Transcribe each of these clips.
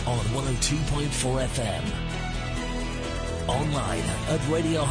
on 102.4 FM. Online at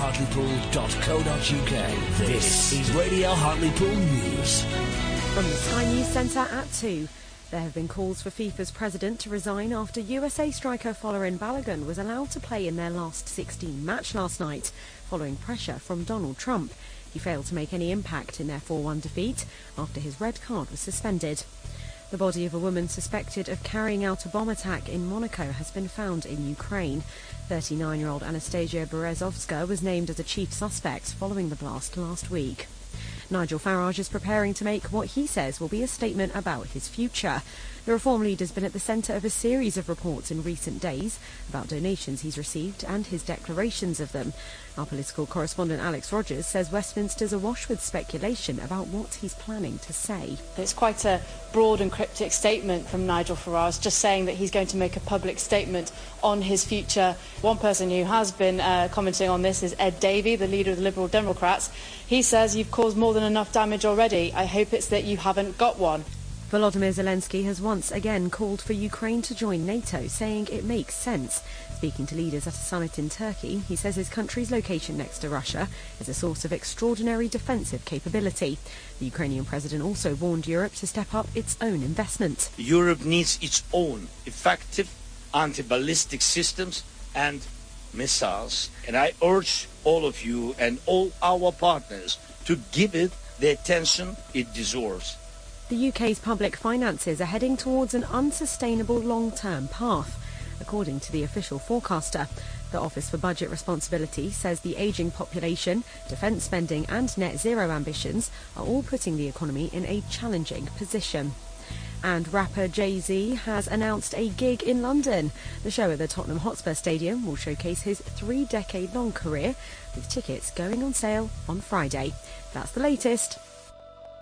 radiohartlepool.co.uk. This is Radio Hartlepool News. From the Sky News Centre at 2. There have been calls for FIFA's president to resign after USA striker Folarin Balogun was allowed to play in their last 16 match last night, following pressure from Donald Trump. He failed to make any impact in their 4-1 defeat after his red card was suspended. The body of a woman suspected of carrying out a bomb attack in Monaco has been found in Ukraine. 39-year-old Anastasia Berezovska was named as a chief suspect following the blast last week. Nigel Farage is preparing to make what he says will be a statement about his future. The Reform leader's been at the centre of a series of reports in recent days about donations he's received and his declarations of them. Our political correspondent Alex Rogers says Westminster's awash with speculation about what he's planning to say. It's quite a broad and cryptic statement from Nigel Farage, just saying that he's going to make a public statement on his future. One person who has been commenting on this is Ed Davey, the leader of the Liberal Democrats. He says, "You've caused more than enough damage already. I hope it's that you haven't got one." Volodymyr Zelensky has once again called for Ukraine to join NATO, saying it makes sense. Speaking to leaders at a summit in Turkey, he says his country's location next to Russia is a source of extraordinary defensive capability. The Ukrainian president also warned Europe to step up its own investment. Europe needs its own effective anti-ballistic systems and missiles, and I urge all of you and all our partners to give it the attention it deserves. The UK's public finances are heading towards an unsustainable long-term path, according to the official forecaster. The Office for Budget Responsibility says the ageing population, defence spending and net zero ambitions are all putting the economy in a challenging position. And rapper Jay-Z has announced a gig in London. The show at the Tottenham Hotspur Stadium will showcase his 3-decade-long career, with tickets going on sale on Friday. That's the latest.